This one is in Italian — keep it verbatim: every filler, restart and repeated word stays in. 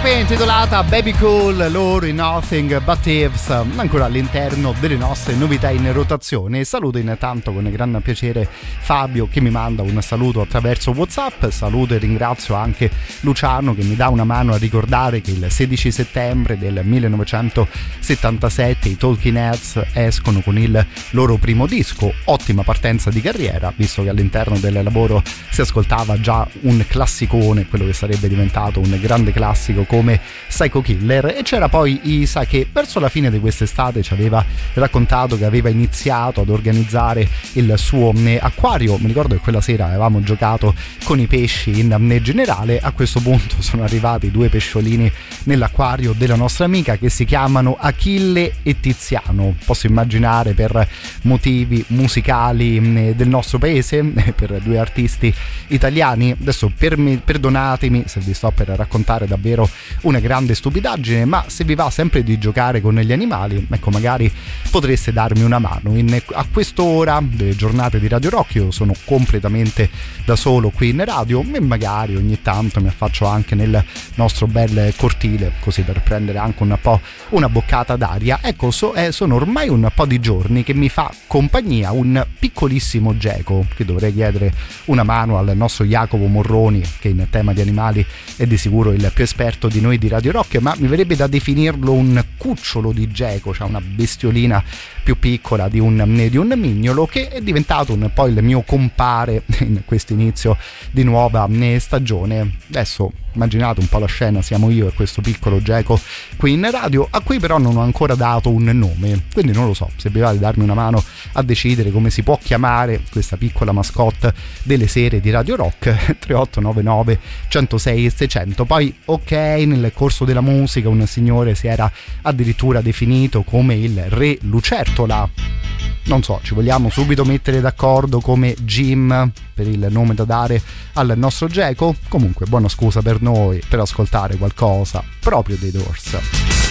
Intitolata Baby Cool, loro in Nothing But Thieves, ancora all'interno delle nostre novità in rotazione. Saluto intanto con grande piacere Fabio che mi manda un saluto attraverso WhatsApp, saluto e ringrazio anche Luciano che mi dà una mano a ricordare che il sedici settembre del millenovecentosettantasette i Talking Heads escono con il loro primo disco, ottima partenza di carriera visto che all'interno del lavoro si ascoltava già un classicone, quello che sarebbe diventato un grande classico come Psycho Killer, e c'era poi Isa che verso la fine di quest'estate ci aveva raccontato che aveva iniziato ad organizzare il suo acquario. Mi ricordo che quella sera avevamo giocato con i pesci in generale. A questo punto sono arrivati due pesciolini nell'acquario della nostra amica che si chiamano Achille e Tiziano, posso immaginare per motivi musicali del nostro paese, per due artisti italiani. Adesso per me, perdonatemi se vi sto per raccontare davvero una grande stupidaggine, ma se vi va sempre di giocare con gli animali, ecco, magari potreste darmi una mano. In, a quest'ora delle giornate di Radio Rock io sono completamente da solo qui in radio e magari ogni tanto mi affaccio anche nel nostro bel cortile così per prendere anche un po' una boccata d'aria. Ecco, so, eh, sono ormai un po' di giorni che mi fa compagnia un piccolissimo geco che dovrei chiedere una mano al nostro Jacopo Morroni che in tema di animali è di sicuro il più esperto di noi di Radio Rock, ma mi verrebbe da definirlo un cucciolo di geco, cioè una bestiolina più piccola di un, di un mignolo che è diventato un po' il mio compare in questo inizio di nuova stagione. Adesso immaginate un po' la scena, siamo io e questo piccolo geco qui in radio, a cui però non ho ancora dato un nome, quindi non lo so, se vi va di darmi una mano a decidere come si può chiamare questa piccola mascotte delle sere di Radio Rock. Tre otto nove nove uno zero sei seicento. Poi ok, nel corso della musica un signore si era addirittura definito come il re lucertola. Non so, ci vogliamo subito mettere d'accordo come Jim per il nome da dare al nostro geco? Comunque buona scusa per noi per ascoltare qualcosa proprio dei Doors.